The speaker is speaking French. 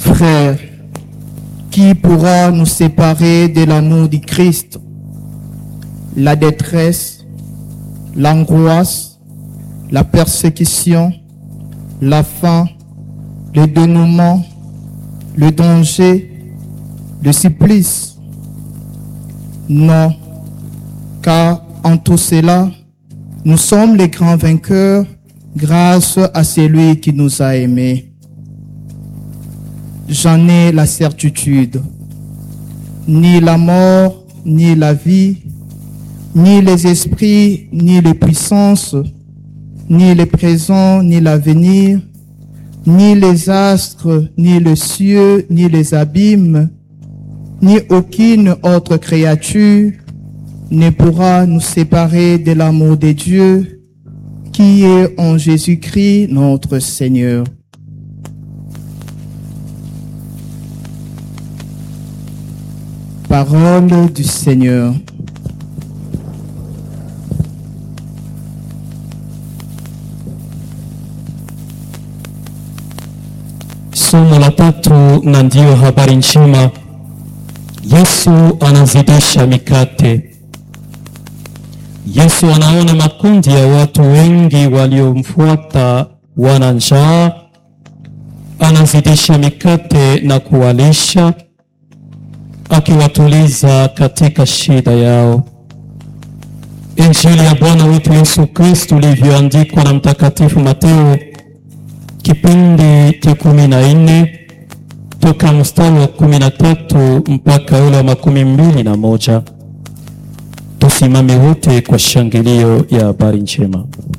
Frères, qui pourra nous séparer de l'amour du Christ? La détresse, l'angoisse, la persécution, la faim, le dénouement, le danger, le supplice? Non, car en tout cela, nous sommes les grands vainqueurs grâce à celui qui nous a aimés. J'en ai la certitude. Ni la mort, ni la vie, ni les esprits, ni les puissances, ni le présent, ni l'avenir, ni les astres, ni les cieux, ni les abîmes, ni aucune autre créature ne pourra nous séparer de l'amour de Dieu qui est en Jésus-Christ notre Seigneur. Parole du Seigneur. Somo la tatu na ndio habari njema. Yesu anazidisha mikate. Yesu anaona makundi ya watu wengi waliomfuata wana njaa. Anazidisha mikate na kuwalisha, akiwatuliza katika shida yao. Injili ya Bwana wetu Yesu Kristo ilivyoandikwa na Mtakatifu Mateo, kipindi cha 14 toka mstari wa 13 mpaka ule wa 21. Tusimame wote kwa shangilio ya habari njema.